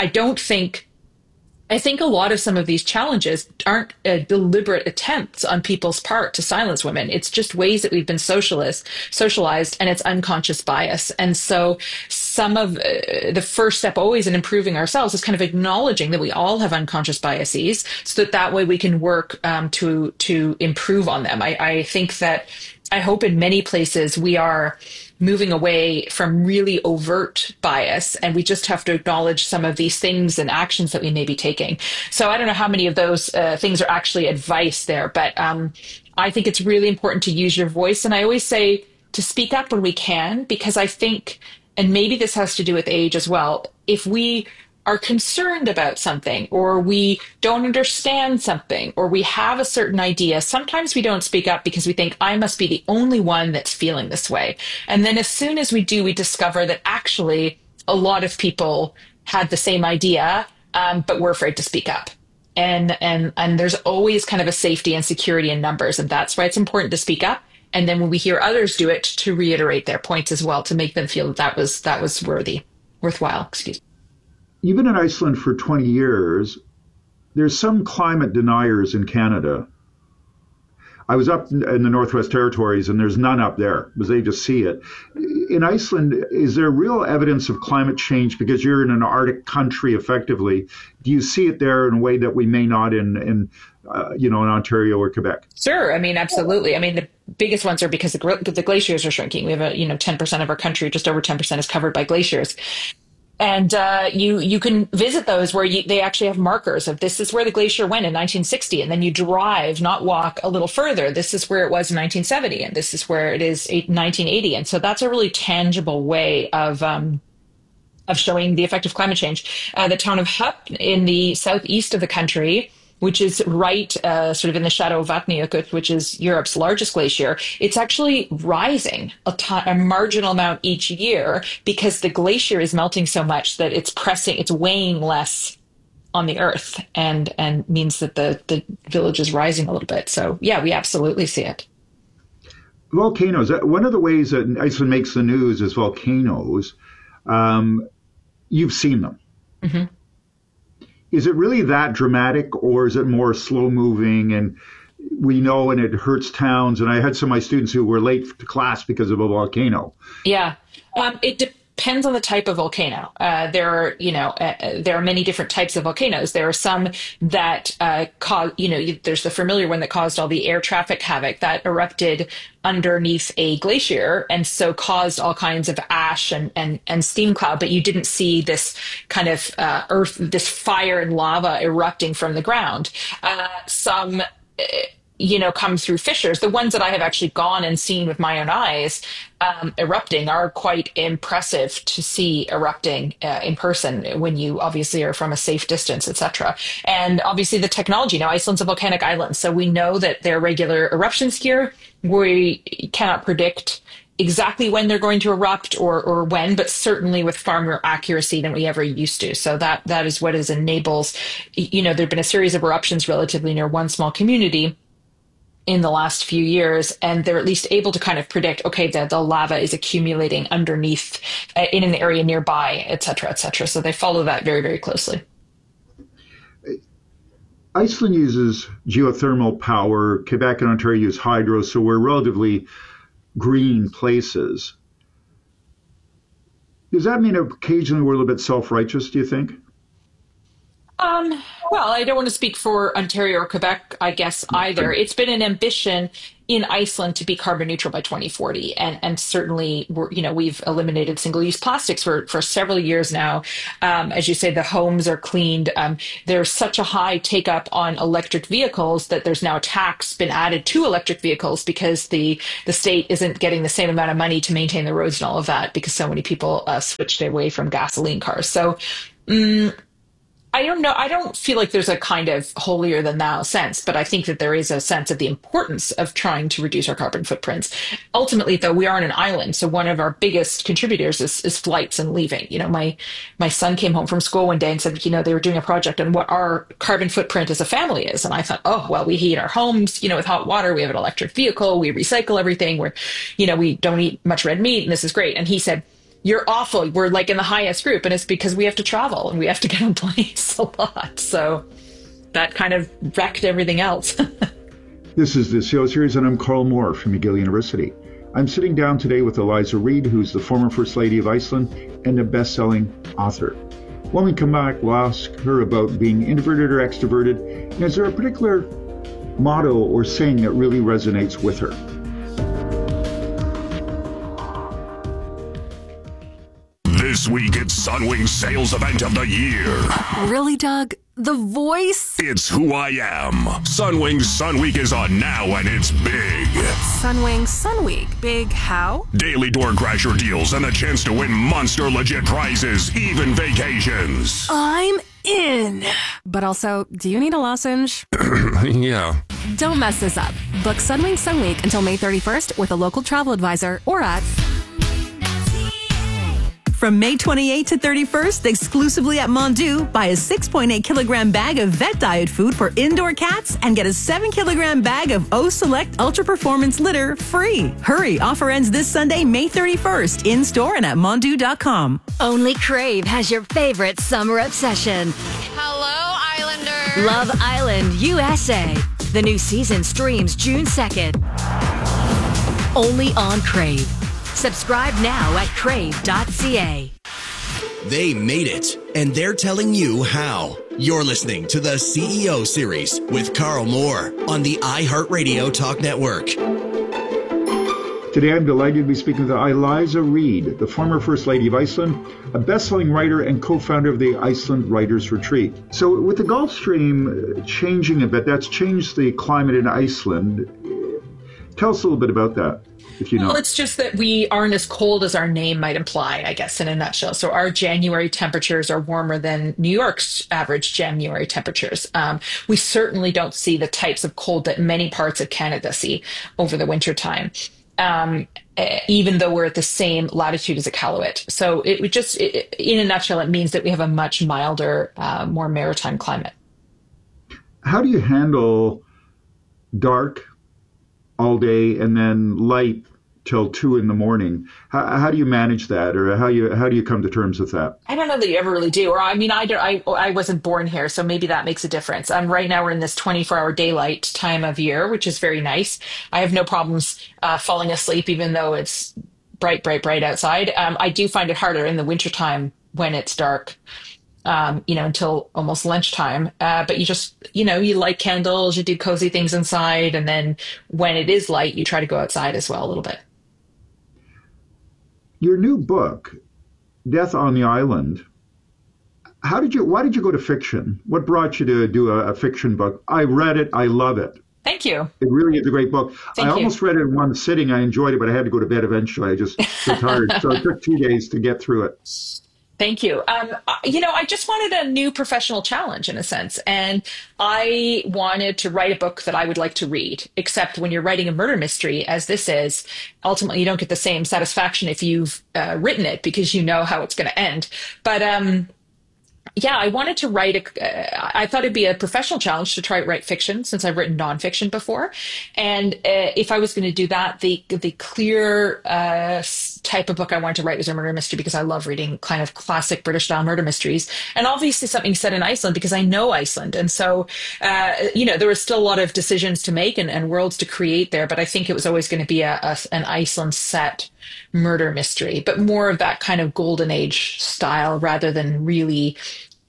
S4: I think a lot of some of these challenges aren't deliberate attempts on people's part to silence women. It's just ways that we've been socialized, and it's unconscious bias. And so some of the first step always in improving ourselves is kind of acknowledging that we all have unconscious biases, so that way we can work to improve on them. I think that, I hope in many places we are moving away from really overt bias, and we just have to acknowledge some of these things and actions that we may be taking. So I don't know how many of those things are actually advice there, but I think it's really important to use your voice. And I always say to speak up when we can, because I think, and maybe this has to do with age as well, if we are concerned about something, or we don't understand something, or we have a certain idea, sometimes we don't speak up because we think, I must be the only one that's feeling this way. And then as soon as we do, we discover that actually a lot of people had the same idea, but we're afraid to speak up. And there's always kind of a safety and security in numbers. And that's why it's important to speak up. And then when we hear others do it, to reiterate their points as well, to make them feel that was worthwhile. Excuse me.
S3: You've been in Iceland for 20 years. There's some climate deniers in Canada. I was up in the Northwest Territories, and there's none up there because they just see it. In Iceland, is there real evidence of climate change? Because you're in an Arctic country, effectively. Do you see it there in a way that we may not in Ontario or Quebec?
S4: Sure. I mean, absolutely. I mean, the biggest ones are because the glaciers are shrinking. We have 10% of our country, just over 10% is covered by glaciers. And you can visit those where they actually have markers of, this is where the glacier went in 1960, and then you drive, not walk, a little further. This is where it was in 1970, and this is where it is 1980. And so that's a really tangible way of showing the effect of climate change. The town of Hup in the southeast of the country, which is right sort of in the shadow of Vatnajökull, which is Europe's largest glacier, it's actually rising a marginal amount each year because the glacier is melting so much that it's weighing less on the earth, and means that the village is rising a little bit. So yeah, we absolutely see it.
S3: Volcanoes. One of the ways that Iceland makes the news is volcanoes. You've seen them. Mm-hmm. Is it really that dramatic, or is it more slow moving and we know, and it hurts towns? And I had some of my students who were late to class because of a volcano.
S4: Yeah, it depends on the type of volcano. There are many different types of volcanoes. There are some that cause, there's the familiar one that caused all the air traffic havoc that erupted underneath a glacier, and so caused all kinds of ash and steam cloud, but you didn't see this kind of this fire and lava erupting from the ground. Some come through fissures. The ones that I have actually gone and seen with my own eyes erupting are quite impressive to see erupting in person when you obviously are from a safe distance, etc. And obviously the technology. Now, Iceland's a volcanic island, so we know that there are regular eruptions here. We cannot predict exactly when they're going to erupt or when, but certainly with far more accuracy than we ever used to. So that is what enables, there've been a series of eruptions relatively near one small community in the last few years, and they're at least able to kind of predict, okay, the lava is accumulating underneath in an area nearby, et cetera, et cetera. So they follow that very, very closely.
S3: Iceland uses geothermal power. Quebec and Ontario use hydro, so we're relatively green places. Does that mean occasionally we're a little bit self-righteous, do you think?
S4: Well, I don't want to speak for Ontario or Quebec, I guess, either. It's been an ambition in Iceland to be carbon neutral by 2040. And certainly, we've eliminated single-use plastics for several years now. As you say, the homes are cleaned. There's such a high take-up on electric vehicles that there's now a tax been added to electric vehicles because the state isn't getting the same amount of money to maintain the roads and all of that because so many people switched away from gasoline cars. So, I don't know. I don't feel like there's a kind of holier than thou sense, but I think that there is a sense of the importance of trying to reduce our carbon footprints. Ultimately, though, we are on an island, so one of our biggest contributors is flights and leaving. My son came home from school one day and said, they were doing a project on what our carbon footprint as a family is, and I thought, oh, well, we heat our homes, with hot water. We have an electric vehicle. We recycle everything. We don't eat much red meat, and this is great. And he said, you're awful. We're like in the highest group. And it's because we have to travel and we have to get on planes a lot. So that kind of wrecked everything else.
S3: This is the CO Series, and I'm Carl Moore from McGill University. I'm sitting down today with Eliza Reid, who's the former First Lady of Iceland and a best-selling author. When we come back, we'll ask her about being introverted or extroverted. And is there a particular motto or saying that really resonates with her?
S7: This week, it's Sunwing's sales event of the year.
S9: Really, Doug? The voice?
S7: It's who I am. Sunwing's Sun Week is on now, and it's big.
S9: Sunwing Sun Week. Big how?
S7: Daily door crasher deals and a chance to win monster legit prizes, even vacations.
S9: I'm in. But also, do you need a lozenge?
S7: Yeah.
S9: Don't mess this up. Book Sunwing Sun Week until May 31st with a local travel advisor or at...
S11: From May 28th to 31st, exclusively at Mondu, buy a 6.8 kilogram bag of vet diet food for indoor cats and get a 7 kilogram bag of O Select Ultra Performance litter free. Hurry, offer ends this Sunday, May 31st, in store and at Mondu.com.
S13: Only Crave has your favorite summer obsession.
S14: Hello, Islander.
S13: Love Island, USA. The new season streams June 2nd. Only on Crave. Subscribe now at crave.ca.
S21: They made it, and they're telling you how. You're listening to the CEO Series with Carl Moore on the iHeartRadio Talk Network.
S3: Today, I'm delighted to be speaking with Eliza Reid, the former First Lady of Iceland, a best-selling writer and co-founder of the Iceland Writers Retreat. So with the Gulf Stream changing a bit, that's changed the climate in Iceland. Tell us a little bit about that.
S4: Well, it's just that we aren't as cold as our name might imply, I guess, in a nutshell. So our January temperatures are warmer than New York's average January temperatures. We certainly don't see the types of cold that many parts of Canada see over the wintertime, even though we're at the same latitude as Iqaluit. So it would just, in a nutshell, it means that we have a much milder, more maritime climate.
S3: How do you handle dark all day and then light till 2 a.m? How do you manage that, or how do you come to terms with that?
S4: I don't know that you ever really do. Or I wasn't born here, so maybe that makes a difference. Right now we're in this 24-hour daylight time of year, which is very nice. I have no problems falling asleep, even though it's bright outside. I do find it harder in the wintertime when it's dark. Until almost lunchtime. But you just, you light candles, you do cozy things inside. And then when it is light, you try to go outside as well a little bit.
S3: Your new book, Death on the Island, why did you go to fiction? What brought you to do a fiction book? I read it. I love it.
S4: Thank you.
S3: It really is a great book.
S4: Thank you.
S3: Almost read it in one sitting. I enjoyed it, but I had to go to bed eventually. I just so tired. So it took 2 days to get through it.
S4: Thank you. I just wanted a new professional challenge in a sense. And I wanted to write a book that I would like to read, except when you're writing a murder mystery, as this is, ultimately you don't get the same satisfaction if you've written it because you know how it's going to end. But yeah, I wanted to write I thought it'd be a professional challenge to try to write fiction since I've written nonfiction before. And if I was going to do that, the clear type of book I wanted to write was a murder mystery because I love reading kind of classic British style murder mysteries. And obviously something set in Iceland because I know Iceland. And so, there was still a lot of decisions to make and worlds to create there. But I think it was always going to be an Iceland set murder mystery, but more of that kind of golden age style rather than really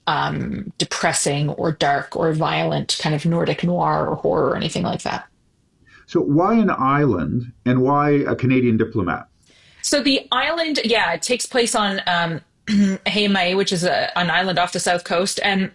S4: depressing or dark or violent kind of Nordic noir or horror or anything like that.
S3: So why an island and why a Canadian diplomat?
S4: So the island, it takes place on Heimaey, which is an island off the south coast. And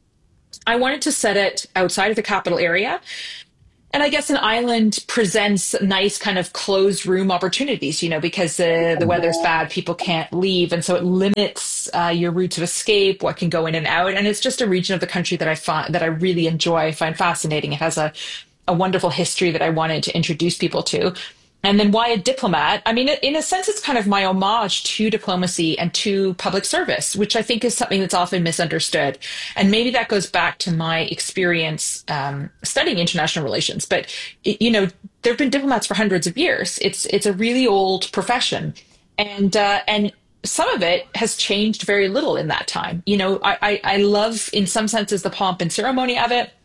S4: I wanted to set it outside of the capital area. And I guess an island presents nice kind of closed room opportunities, because the weather's bad, people can't leave. And so it limits your routes of escape, what can go in and out. And it's just a region of the country that I really enjoy, find fascinating. It has a wonderful history that I wanted to introduce people to. And then why a diplomat? I mean, in a sense, it's kind of my homage to diplomacy and to public service, which I think is something that's often misunderstood. And maybe that goes back to my experience studying international relations. But, there have been diplomats for hundreds of years. It's a really old profession. And some of it has changed very little in that time. I love, in some senses, the pomp and ceremony of it.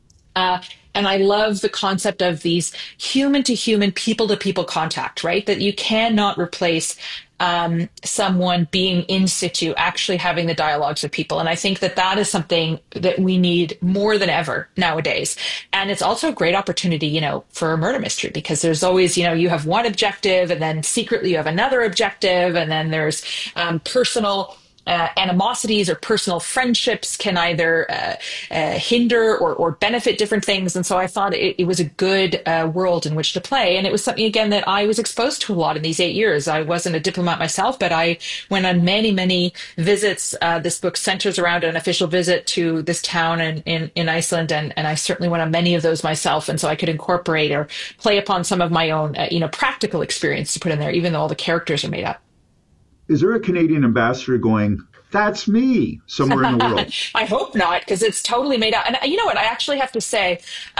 S4: And I love the concept of these human to human, people to people contact, right? That you cannot replace someone being in situ, actually having the dialogues with people. And I think that is something that we need more than ever nowadays. And it's also a great opportunity, for a murder mystery, because there's always, you have one objective and then secretly you have another objective. And then there's personal animosities or personal friendships can either hinder or benefit different things. And so I thought it was a good world in which to play. And it was something, again, that I was exposed to a lot in these 8 years. I wasn't a diplomat myself, but I went on many, many visits. This book centers around an official visit to this town in Iceland. And I certainly went on many of those myself. And so I could incorporate or play upon some of my own, practical experience to put in there, even though all the characters are made up.
S3: Is there a Canadian ambassador going, that's me, somewhere in the world?
S4: I hope not, because it's totally made out. And you know what? I actually have to say,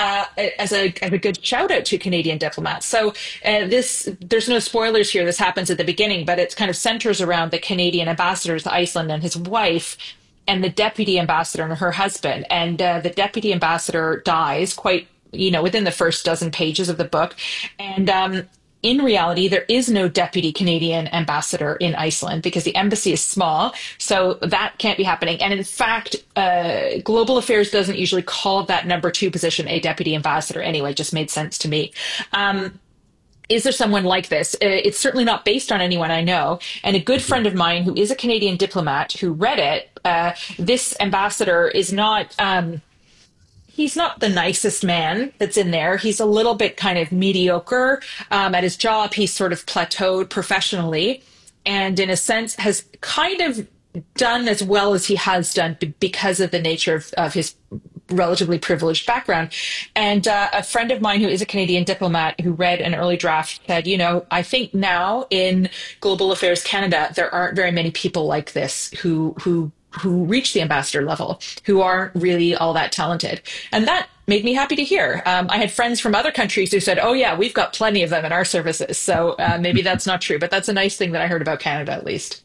S4: as a good shout out to Canadian diplomats. So there's no spoilers here. This happens at the beginning, but it kind of centers around the Canadian ambassador to Iceland and his wife and the deputy ambassador and her husband. And the deputy ambassador dies quite, within the first dozen pages of the book. And in reality, there is no deputy Canadian ambassador in Iceland because the embassy is small, so that can't be happening. And in fact, Global Affairs doesn't usually call that number 2 position a deputy ambassador anyway. It just made sense to me. Is there someone like this? It's certainly not based on anyone I know. And a good friend of mine who is a Canadian diplomat who read it, this ambassador is not... He's not the nicest man that's in there. He's a little bit kind of mediocre at his job. He's sort of plateaued professionally and in a sense has kind of done as well as he has done because of the nature of his relatively privileged background. And a friend of mine who is a Canadian diplomat who read an early draft said, I think now in Global Affairs Canada, there aren't very many people like this who reach the ambassador level, who aren't really all that talented. And that made me happy to hear. I had friends from other countries who said, oh yeah, we've got plenty of them in our services. So maybe that's not true, but that's a nice thing that I heard about Canada, at least.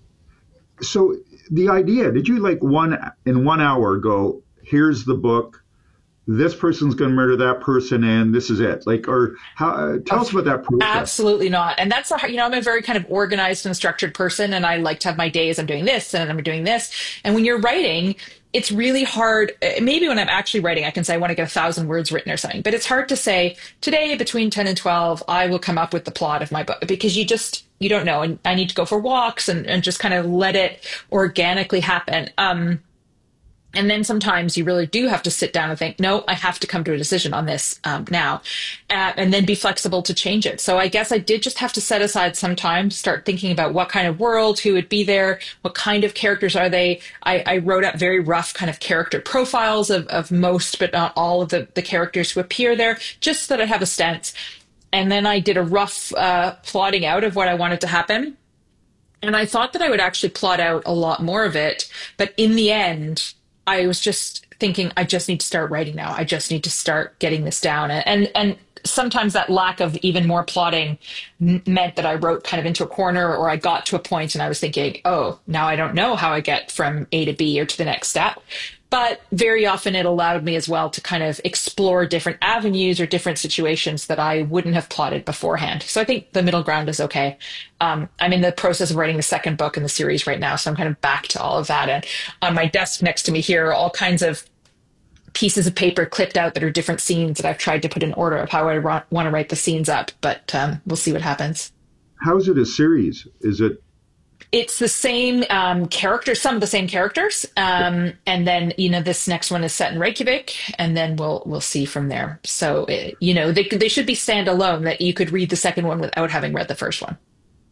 S3: So the idea, did you in 1 hour go, here's the book, this person's going to murder that person and this is it? Tell us about that process.
S4: Absolutely not. And that's, I'm a very kind of organized and structured person, and I like to have my days. I'm doing this and I'm doing this. And when you're writing, it's really hard. Maybe when I'm actually writing, I can say I want to get 1,000 words written or something, but it's hard to say today between 10 and 12, I will come up with the plot of my book, because you don't know. And I need to go for walks and just kind of let it organically happen. And then sometimes you really do have to sit down and think, no, I have to come to a decision on this now, and then be flexible to change it. So I guess I did just have to set aside some time to start thinking about what kind of world, who would be there, what kind of characters are they. I wrote up very rough kind of character profiles of most, but not all of the characters who appear there, just so that I have a sense. And then I did a rough plotting out of what I wanted to happen. And I thought that I would actually plot out a lot more of it. But in the end, I was just thinking, I just need to start writing now. I just need to start getting this down. And sometimes that lack of even more plotting meant that I wrote kind of into a corner, or I got to a point and I was thinking, oh, now I don't know how I get from A to B or to the next step. But very often it allowed me as well to kind of explore different avenues or different situations that I wouldn't have plotted beforehand. So I think the middle ground is okay. I'm in the process of writing the second book in the series right now, so I'm kind of back to all of that. And on my desk next to me here are all kinds of pieces of paper clipped out that are different scenes that I've tried to put in order of how I want to write the scenes up. But we'll see what happens.
S3: How is it a series? Is it?
S4: It's the same characters, some of the same characters. And then, this next one is set in Reykjavik, and then we'll see from there. So, they should be standalone, that you could read the second one without having read the first one.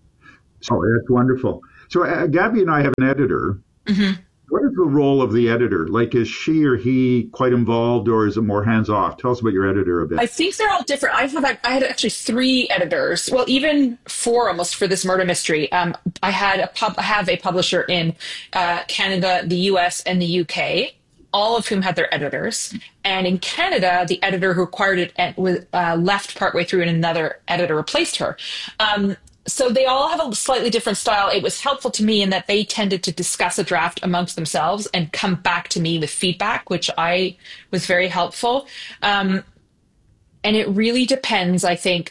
S3: Oh, that's wonderful. So Gabby and I have an editor. Mm-hmm. What is the role of the editor? Like, is she or he quite involved, or is it more hands-off? Tell us about your editor a bit.
S4: I think they're all different. I had actually 3 editors. Well, even 4 almost for this murder mystery. I have a publisher in Canada, the US, and the UK, all of whom had their editors. And in Canada, the editor who acquired it left partway through, and another editor replaced her. So they all have a slightly different style. It was helpful to me in that they tended to discuss a draft amongst themselves and come back to me with feedback, which I was very helpful. And it really depends, I think.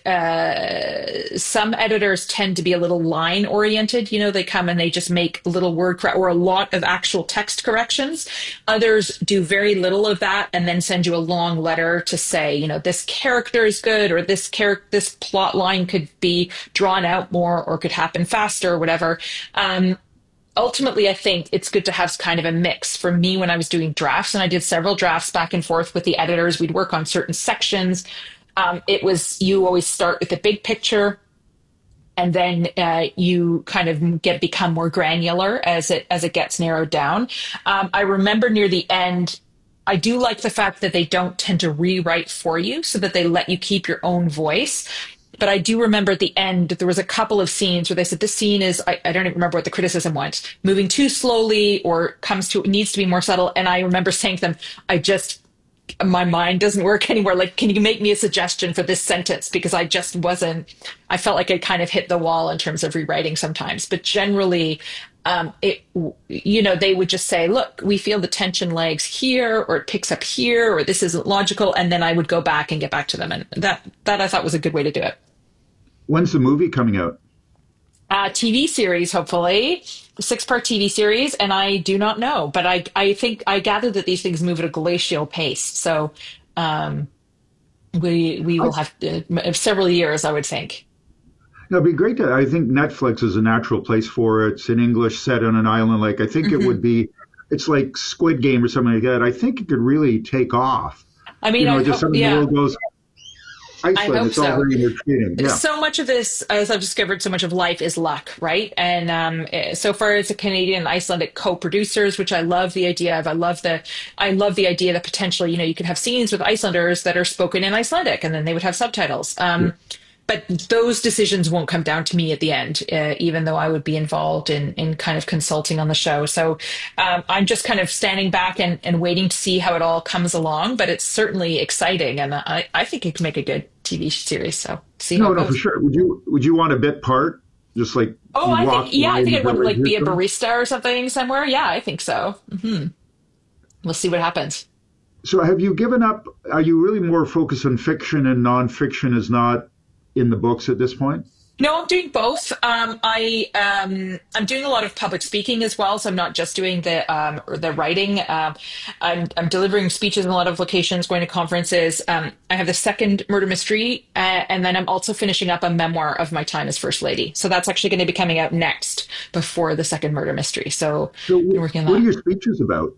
S4: Some editors tend to be a little line oriented. They come and they just make little word or a lot of actual text corrections. Others do very little of that and then send you a long letter to say, this character is good, or this plot line could be drawn out more or could happen faster or whatever. Ultimately, I think it's good to have kind of a mix. For me, when I was doing drafts, and I did several drafts back and forth with the editors, we'd work on certain sections. You always start with the big picture, and then you kind of become more granular as it gets narrowed down. I remember near the end, I do like the fact that they don't tend to rewrite for you, so that they let you keep your own voice. But I do remember at the end, there was a couple of scenes where they said this scene is, I don't even remember what the criticism was, moving too slowly or needs to be more subtle. And I remember saying to them, my mind doesn't work anymore. Like, can you make me a suggestion for this sentence? Because I felt like I kind of hit the wall in terms of rewriting sometimes. But generally, they would just say, look, we feel the tension lags here, or it picks up here, or this isn't logical. And then I would go back and get back to them. And that I thought was a good way to do it.
S3: When's the movie coming out?
S4: TV series, hopefully. 6-part TV series. And I do not know, but I gather that these things move at a glacial pace. So we will have several years, I would think.
S3: It'd be great I think Netflix is a natural place for it. It's in English, set on an island. Like, I think it would be, it's like Squid Game or something like that. I think it could really take off.
S4: I mean,
S3: the world goes, Iceland,
S4: I hope
S3: it's all very entertaining. Yeah.
S4: So much of this, as I've discovered, so much of life is luck, right? And so far as a Canadian and Icelandic co-producers, which I love the idea of. I love the idea that potentially, you could have scenes with Icelanders that are spoken in Icelandic, and then they would have subtitles. But those decisions won't come down to me at the end, even though I would be involved in kind of consulting on the show. So I'm just kind of standing back and waiting to see how it all comes along. But it's certainly exciting, and I think it can make a good TV series. So see how it goes.
S3: For sure. Would you want a bit part? Just like
S4: I think I'd want to be a barista or something somewhere. Yeah, I think so. Mm-hmm. We'll see what happens.
S3: So have you given up? Are you really more focused on fiction, and nonfiction is not in the books at this point?
S4: No, I'm doing both. I'm doing a lot of public speaking as well, so I'm not just doing the writing. I'm delivering speeches in a lot of locations, going to conferences. I have the second murder mystery, and then I'm also finishing up a memoir of my time as First Lady. So that's actually going to be coming out next, before the second murder mystery. So I'm working on that.
S3: What are your speeches about?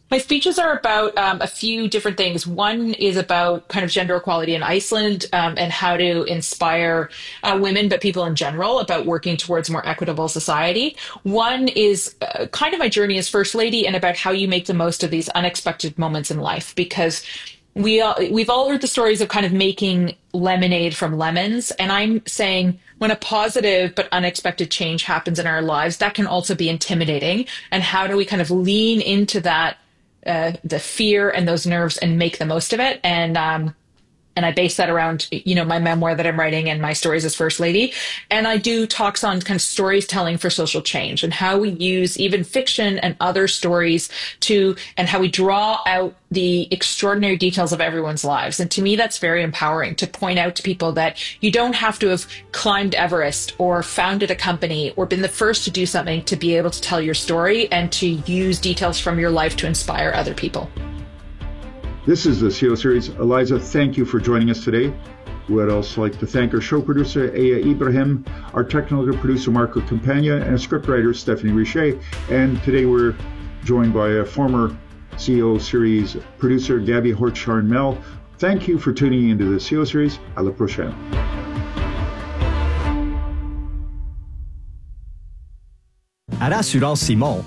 S4: My speeches are about a few different things. One is about kind of gender equality in Iceland and how to inspire women, but people in general, about working towards a more equitable society. One is kind of my journey as First Lady and about how you make the most of these unexpected moments in life, because we've all heard the stories of kind of making lemonade from lemons. And I'm saying when a positive but unexpected change happens in our lives, that can also be intimidating. And how do we kind of lean into that, the fear and those nerves and make the most of it? And I base that around, my memoir that I'm writing and my stories as First Lady. And I do talks on kind of storytelling for social change and how we use even fiction and other stories and how we draw out the extraordinary details of everyone's lives. And to me, that's very empowering to point out to people that you don't have to have climbed Everest or founded a company or been the first to do something to be able to tell your story and to use details from your life to inspire other people.
S3: This is the CEO Series. Eliza, thank you for joining us today. We'd also like to thank our show producer, Aya Ibrahim, our technical producer, Marco Campagna, and our scriptwriter, Stephanie Richer. And today we're joined by a former CEO Series producer, Gabby Hortcharn-Mell. Thank you for tuning into the CEO Series. À la prochaine.
S1: À l'Assurance Simon,